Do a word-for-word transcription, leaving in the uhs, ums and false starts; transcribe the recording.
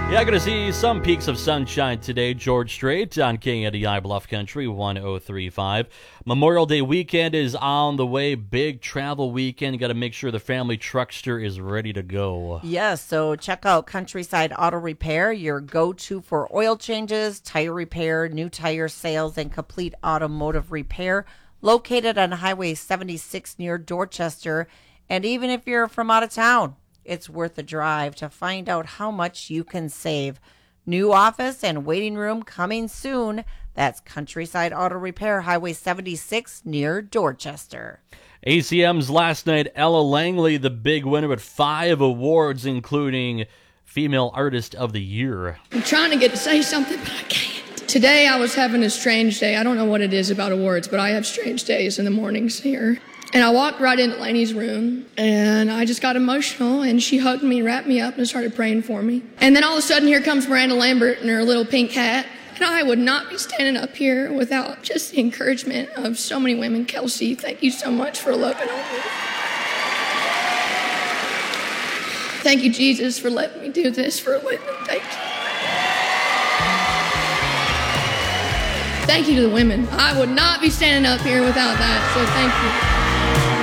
Yeah, going to see some peaks of sunshine today. George Strait on K N D I Bluff Country one oh three point five. Memorial Day weekend is on the way. Big travel weekend. You got to make sure the family truckster is ready to go. Yes, so check out Countryside Auto Repair, your go-to for oil changes, tire repair, new tire sales, and complete automotive repair. Located on Highway seventy-six near Dorchester. And even if you're from out of town, it's worth a drive to find out how much you can save. New office and waiting room coming soon. That's Countryside Auto Repair, Highway seventy-six near Dorchester. A C M's last night, Ella Langley, the big winner with five awards, including Female Artist of the Year. I'm trying to get to say something, but I can't. Today I was having a strange day. I don't know what it is about awards, but I have strange days in the mornings here. And I walked right into Lainey's room, and I just got emotional, and she hugged me, wrapped me up, and started praying for me. And then all of a sudden, here comes Miranda Lambert in her little pink hat, and I would not be standing up here without just the encouragement of so many women. Kelsey, thank you so much for loving on me. Thank you, Jesus, for letting me do this for a living. Thank you. Thank you to the women. I would not be standing up here without that, so thank you.